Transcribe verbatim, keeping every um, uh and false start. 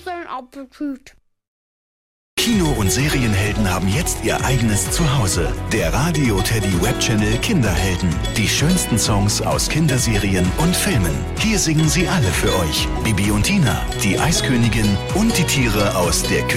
Guten Appetit. Kino- und Serienhelden haben jetzt ihr eigenes Zuhause. Der Radio Teddy Webchannel Kinderhelden. Die schönsten Songs aus Kinderserien und Filmen. Hier singen sie alle für euch. Bibi und Tina, die Eiskönigin und die Tiere aus der